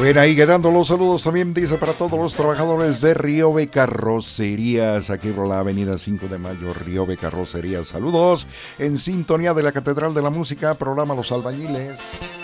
Bueno, ahí quedando los saludos también, dice, para todos los trabajadores de Riobe Carrocerías, aquí por la avenida 5 de Mayo, Riobe Carrocerías. Saludos en sintonía de la Catedral de la Música, programa Los Albañiles.